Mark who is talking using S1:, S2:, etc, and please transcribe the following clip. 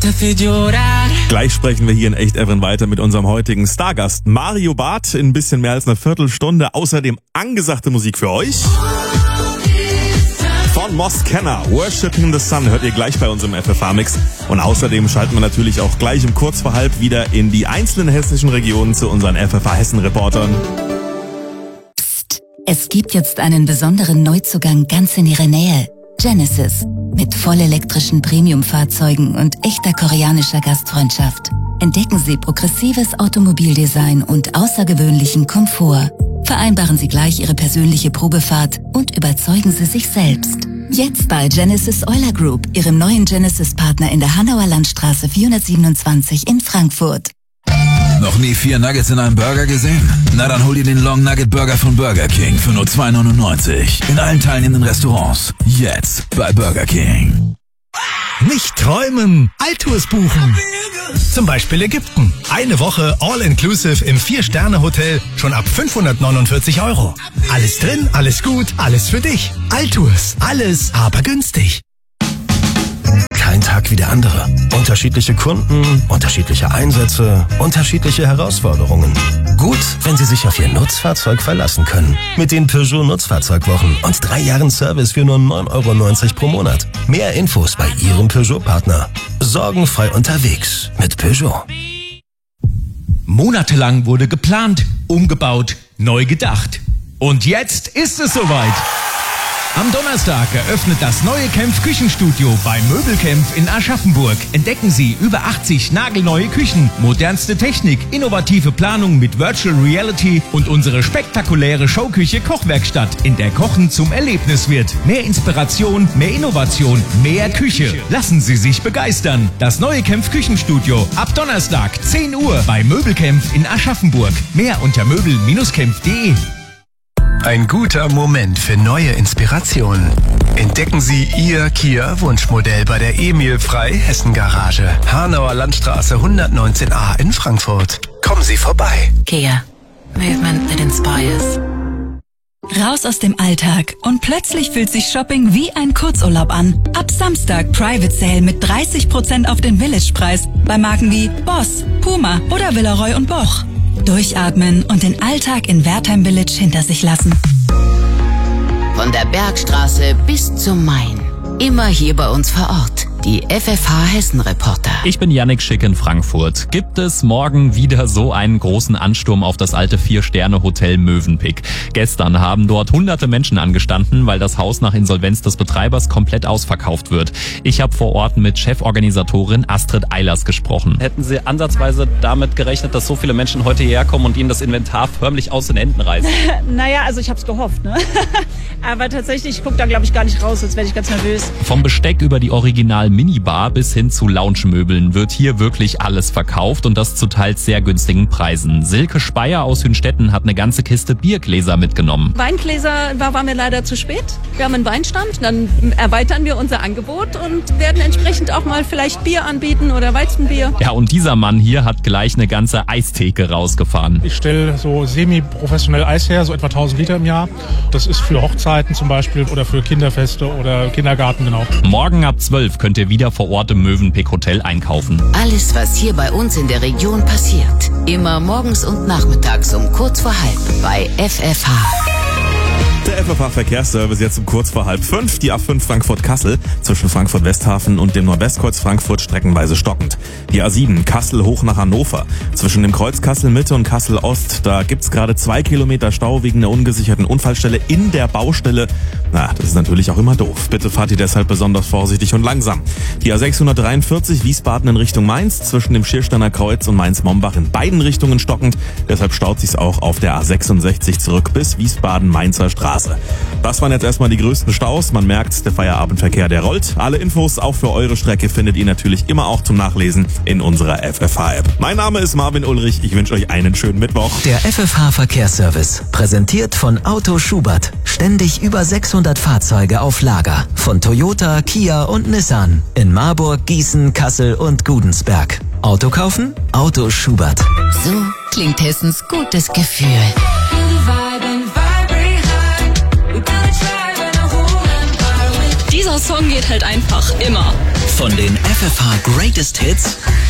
S1: Gleich sprechen wir hier in Echt Evan weiter mit unserem heutigen Stargast Mario Barth in ein bisschen mehr als einer Viertelstunde. Außerdem angesagte Musik für euch. Von Moss Kenner, Worshipping the Sun, hört ihr gleich bei uns im FFH-Mix. Und außerdem schalten wir natürlich auch gleich um kurz vor halb wieder in die einzelnen hessischen Regionen zu unseren FFH-Hessen-Reportern.
S2: Psst, es gibt jetzt einen besonderen Neuzugang ganz in ihrer Nähe. Genesis. Mit vollelektrischen Premium-Fahrzeugen und echter koreanischer Gastfreundschaft. Entdecken Sie progressives Automobildesign und außergewöhnlichen Komfort. Vereinbaren Sie gleich Ihre persönliche Probefahrt und überzeugen Sie sich selbst. Jetzt bei Genesis Euler Group, Ihrem neuen Genesis-Partner in der Hanauer Landstraße 427 in Frankfurt.
S3: Noch nie 4 Nuggets in einem Burger gesehen? Na dann hol dir den Long Nugget Burger von Burger King für nur $2,99. In allen teilnehmenden Restaurants. Jetzt bei Burger King.
S4: Nicht träumen, Altours buchen. Zum Beispiel Ägypten. Eine Woche All-Inclusive im 4-Sterne-Hotel schon ab 549 €. Alles drin, alles gut, alles für dich. Altours, alles aber günstig. Kein Tag wie der andere. Unterschiedliche Kunden, unterschiedliche Einsätze, unterschiedliche Herausforderungen. Gut, wenn Sie sich auf Ihr Nutzfahrzeug verlassen können. Mit den Peugeot Nutzfahrzeugwochen und 3 Jahren Service für nur 9,90 € pro Monat. Mehr Infos bei Ihrem Peugeot-Partner. Sorgenfrei unterwegs mit Peugeot.
S5: Monatelang wurde geplant, umgebaut, neu gedacht. Und jetzt ist es soweit. Am Donnerstag eröffnet das neue Kempf Küchenstudio bei Möbelkempf in Aschaffenburg. Entdecken Sie über 80 nagelneue Küchen, modernste Technik, innovative Planung mit Virtual Reality und unsere spektakuläre Showküche Kochwerkstatt, in der Kochen zum Erlebnis wird. Mehr Inspiration, mehr Innovation, mehr Küche. Lassen Sie sich begeistern. Das neue Kempf Küchenstudio ab Donnerstag 10 Uhr bei Möbelkempf in Aschaffenburg. Mehr unter möbel-kempf.de.
S4: Ein guter Moment für neue Inspirationen. Entdecken Sie Ihr Kia-Wunschmodell bei der Emil Frei Hessen Garage. Hanauer Landstraße 119a in Frankfurt. Kommen Sie vorbei.
S2: Kia. Movement that inspires. Raus aus dem Alltag und plötzlich fühlt sich Shopping wie ein Kurzurlaub an. Ab Samstag Private Sale mit 30% auf den Village-Preis bei Marken wie Boss, Puma oder Villeroy & Boch. Durchatmen und den Alltag in Wertheim Village hinter sich lassen.
S6: Von der Bergstraße bis zum Main. Immer hier bei uns vor Ort. Die FFH Hessen Reporter.
S7: Ich bin Yannick Schick in Frankfurt. Gibt es morgen wieder so einen großen Ansturm auf das alte 4-Sterne-Hotel Mövenpick? Gestern haben dort hunderte Menschen angestanden, weil das Haus nach Insolvenz des Betreibers komplett ausverkauft wird. Ich habe vor Ort mit Cheforganisatorin Astrid Eilers gesprochen.
S8: Hätten Sie ansatzweise damit gerechnet, dass so viele Menschen heute hierher kommen und Ihnen das Inventar förmlich aus den Händen reißen?
S9: Naja, also ich habe es gehofft, ne? Aber tatsächlich, ich gucke da glaube ich gar nicht raus, jetzt werde ich ganz nervös.
S7: Vom Besteck über die Original-Minibar bis hin zu Lounge-Möbeln wird hier wirklich alles verkauft und das zu teils sehr günstigen Preisen. Silke Speyer aus Hünstetten hat eine ganze Kiste Biergläser mitgenommen.
S9: Weingläser war mir leider zu spät. Wir haben einen Weinstand, dann erweitern wir unser Angebot und werden entsprechend auch mal vielleicht Bier anbieten oder Weizenbier.
S7: Ja, und dieser Mann hier hat gleich eine ganze Eistheke rausgefahren.
S10: Ich stelle so semi-professionell Eis her, so etwa 1000 Liter im Jahr. Das ist für Hochzeiten zum Beispiel oder für Kinderfeste oder Kindergarten, genau.
S7: Morgen ab 12 könnt ihr wieder vor Ort im Mövenpick Hotel einkaufen.
S6: Alles, was hier bei uns in der Region passiert. Immer morgens und nachmittags um kurz vor halb bei FFH.
S1: Der FFH-Verkehrsservice jetzt um kurz vor 4:30. Die A5 Frankfurt-Kassel zwischen Frankfurt-Westhafen und dem Nordwestkreuz Frankfurt streckenweise stockend. Die A7 Kassel hoch nach Hannover. Zwischen dem Kreuz Kassel-Mitte und Kassel-Ost, da gibt's gerade 2 Kilometer Stau wegen einer ungesicherten Unfallstelle in der Baustelle. Na, das ist natürlich auch immer doof. Bitte fahrt ihr deshalb besonders vorsichtig und langsam. Die A643 Wiesbaden in Richtung Mainz zwischen dem Schiersteiner Kreuz und Mainz-Mombach in beiden Richtungen stockend. Deshalb staut sich's auch auf der A66 zurück bis Wiesbaden-Mainzer Straße. Das waren jetzt erstmal die größten Staus. Man merkt, der Feierabendverkehr, der rollt. Alle Infos auch für eure Strecke findet ihr natürlich immer auch zum Nachlesen in unserer FFH-App. Mein Name ist Marvin Ulrich. Ich wünsche euch einen schönen Mittwoch.
S11: Der FFH-Verkehrsservice, präsentiert von Auto Schubert. Ständig über 600 Fahrzeuge auf Lager. Von Toyota, Kia und Nissan. In Marburg, Gießen, Kassel und Gudensberg. Auto kaufen? Auto Schubert.
S6: So klingt Hessens gutes Gefühl.
S12: Dieser Song geht halt einfach immer.
S11: Von den FFH Greatest Hits